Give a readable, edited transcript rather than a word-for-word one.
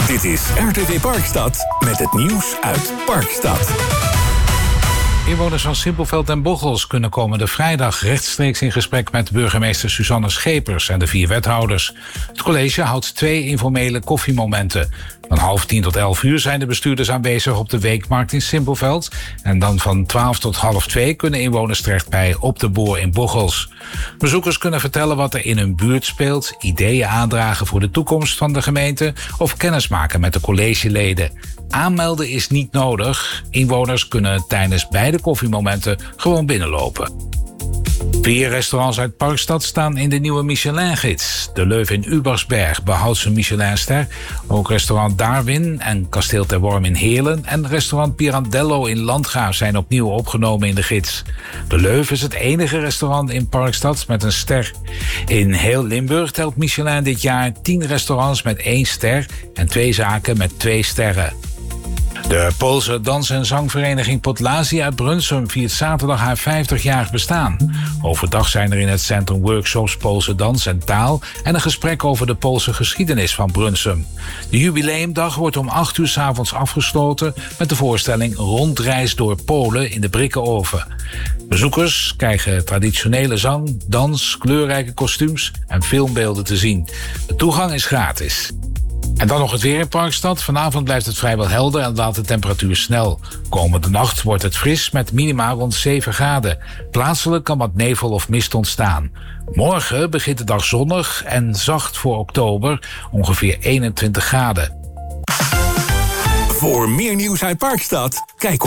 Dit is RTV Parkstad met het nieuws uit Parkstad. Inwoners van Simpelveld en Bocholt kunnen komende vrijdag rechtstreeks in gesprek met burgemeester Suzanne Schepers en de 4 wethouders. Het college houdt 2 informele koffiemomenten. Van 9:30 tot 11:00 zijn de bestuurders aanwezig op de Weekmarkt in Simpelveld. En dan van 12 tot 1:30 kunnen inwoners terecht bij Op de Boor in Bocholt. Bezoekers kunnen vertellen wat er in hun buurt speelt, ideeën aandragen voor de toekomst van de gemeente of kennismaken met de collegeleden. Aanmelden is niet nodig. Inwoners kunnen tijdens beide koffiemomenten gewoon binnenlopen. 4 restaurants uit Parkstad staan in de nieuwe Michelin-gids. De Leuve in Ubersberg behoudt zijn Michelinster. Ook restaurant Darwin en Kasteel ter Worm in Heerlen en restaurant Pirandello in Landgraaf zijn opnieuw opgenomen in de gids. De Leuve is het enige restaurant in Parkstad met een ster. In heel Limburg telt Michelin dit jaar 10 restaurants met 1 ster en 2 zaken met 2 sterren. De Poolse dans- en zangvereniging Podlasie uit Brunsum viert zaterdag haar 50-jarig bestaan. Overdag zijn er in het centrum workshops Poolse dans en taal en een gesprek over de Poolse geschiedenis van Brunsum. De jubileumdag wordt om 8:00 's avonds afgesloten met de voorstelling Rondreis door Polen in de Brikkenoven. Bezoekers krijgen traditionele zang, dans, kleurrijke kostuums en filmbeelden te zien. De toegang is gratis. En dan nog het weer in Parkstad. Vanavond blijft het vrijwel helder en daalt de temperatuur snel. Komende nacht wordt het fris met minima rond 7 graden. Plaatselijk kan wat nevel of mist ontstaan. Morgen begint de dag zonnig en zacht voor oktober, ongeveer 21 graden. Voor meer nieuws uit Parkstad, kijk op